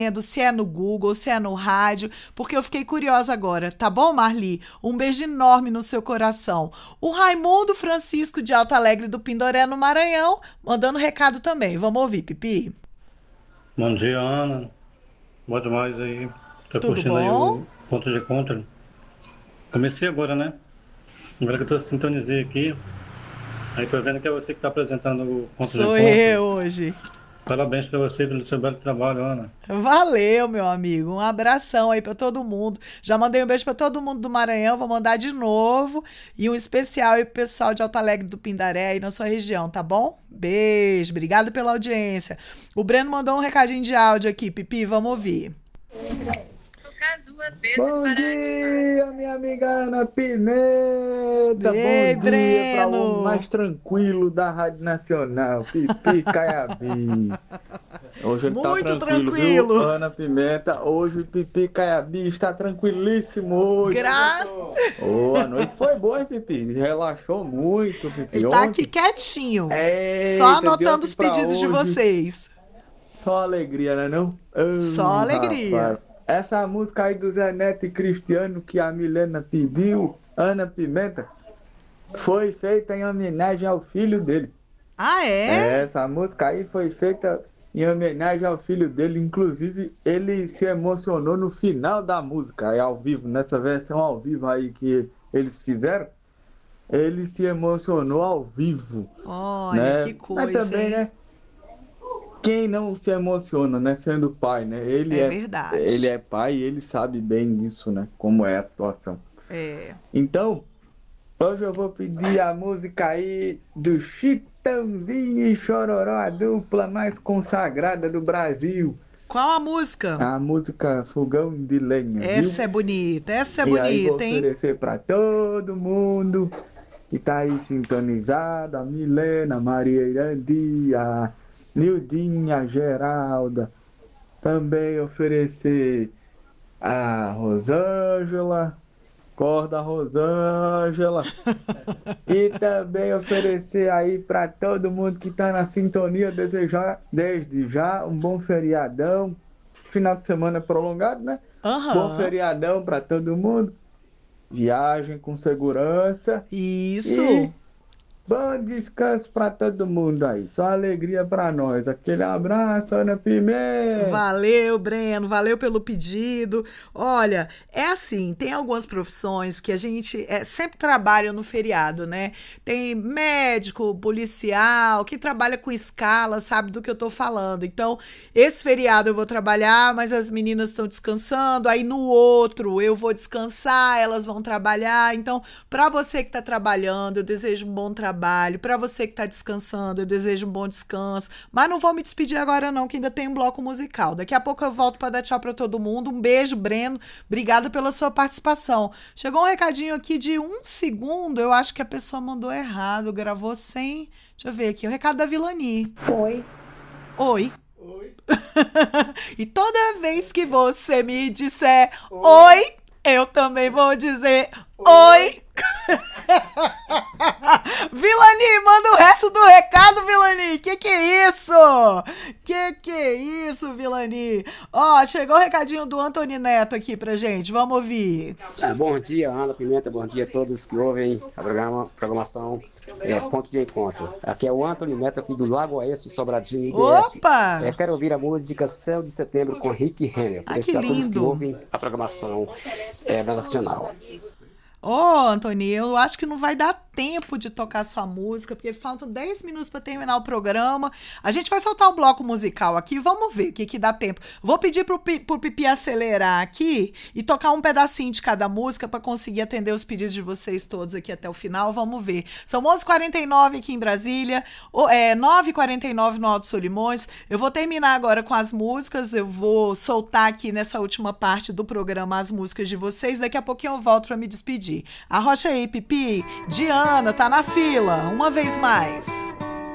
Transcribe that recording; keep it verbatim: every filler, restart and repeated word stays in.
se é no Google, se é no rádio, porque eu fiquei curiosa agora, tá bom, Marli? Um beijo enorme no seu coração. O Raimundo Francisco de Alto Alegre do Pindoré, no Maranhão, mandando recado também. Vamos ouvir, Pipi? Bom dia, Ana. Bom demais aí. Tô Tudo curtindo aí bom? o ponto de conta. Comecei agora, né? Agora que eu tô sintonizei aqui. Aí tô vendo que é você que tá apresentando o ponto de Sou encontro. eu hoje. Parabéns pra você pelo seu belo trabalho, Ana. Valeu, meu amigo. Um abração aí pra todo mundo. Já mandei um beijo pra todo mundo do Maranhão, vou mandar de novo. E um especial aí pro pessoal de Alto Alegre do Pindaré aí na sua região, tá bom? Beijo, obrigado pela audiência. O Breno mandou um recadinho de áudio aqui, Pipi, vamos ouvir. Tocar duas vezes Bom para dia, minha amiga Ana Pimenta. Bom Ei, dia para o homem Breno! mais tranquilo da Rádio Nacional, Pipi Caiabi. Hoje ele tá Muito tranquilo, viu, tranquilo. Ana Pimenta? Hoje o Pipi Caiabi está tranquilíssimo hoje. Graças. Oh, a noite foi boa, hein, Pipi? Relaxou muito, Ele Pipi, tá aqui ontem. quietinho, só Eita, de anotando ontem os pra pedidos de hoje. vocês. Só alegria, né não? Só Ai, alegria. rapaz. Essa música aí do Zé Neto e Cristiano que a Milena pediu, Ana Pimenta, foi feita em homenagem ao filho dele. Ah, é? Essa música aí foi feita em homenagem ao filho dele. Inclusive, ele se emocionou no final da música, aí ao vivo, nessa versão ao vivo aí que eles fizeram. Ele se emocionou ao vivo, Olha, que né? Mas coisa, também, hein? né? Quem não se emociona, né, sendo pai, né? Ele É é, ele verdade. é pai e ele sabe bem disso, né? Como é a situação. É. Então, hoje eu vou pedir a música aí do Chitãozinho e Chororó, a dupla mais consagrada do Brasil. Qual a música? A música Fogão de Lenha, viu? Essa é bonita, essa é E aí vou bonita, hein? oferecer para todo mundo que tá aí sintonizado, a Milena, Maria Irandia, Nildinha, Geralda. Também oferecer a Rosângela, corda Rosângela. E também oferecer aí para todo mundo que tá na sintonia, desejar desde já um bom feriadão. Final de semana prolongado, né? Bom Aham. feriadão para todo mundo. Viagem com segurança. E Isso. bom descanso para todo mundo aí. Só alegria para nós. Aquele abraço, Ana Pimenta. Valeu, Breno, valeu pelo pedido. Olha, é assim, tem algumas profissões que a gente é, sempre trabalha no feriado, né? Tem médico, policial, que trabalha com escala, sabe do que eu tô falando. Então, esse feriado eu vou trabalhar, mas as meninas estão descansando. Aí no outro eu vou descansar, elas vão trabalhar. Então, para você que tá trabalhando, eu desejo um bom trabalho. Para você que tá descansando, eu desejo um bom descanso. Mas não vou me despedir agora não, que ainda tem um bloco musical. Daqui a pouco eu volto para dar tchau para todo mundo. Um beijo, Breno. Obrigada pela sua participação. Chegou um recadinho aqui de um segundo. Eu acho que a pessoa mandou errado, gravou sem... Deixa eu ver aqui. O recado da Vilani. Oi. Oi. E toda vez que você me disser oi, eu também vou dizer oi. Vilani, manda o resto do recado, Vilani. Que que é isso? Que que é isso, Vilani? Ó, chegou o recadinho do Antony Neto aqui pra gente. Vamos ouvir. Ah, bom dia, Ana Pimenta. Bom dia a todos que ouvem a programa, programação é, Ponto de Encontro. Aqui é o Antony Neto aqui do Lago Oeste, Sobradinho, I B F. Opa! É, quero ouvir a música Céu de Setembro com Rick Renner. Ah, que Para todos que lindo. ouvem a programação é, nacional. Ô, Antony, eu acho que não vai dar tempo de tocar sua música, porque faltam dez minutos para terminar o programa. A gente vai soltar o bloco musical aqui, vamos ver o que que dá tempo. Vou pedir pro, Pi- pro Pipi acelerar aqui e tocar um pedacinho de cada música para conseguir atender os pedidos de vocês todos aqui até o final. Vamos ver. São onze e quarenta e nove aqui em Brasília, o- é, nove e quarenta e nove no Alto Solimões. Eu vou terminar agora com as músicas, eu vou soltar aqui nessa última parte do programa as músicas de vocês. Daqui a pouquinho eu volto para me despedir. Arrocha aí, Pipi. Diana, tá na fila. Uma vez mais.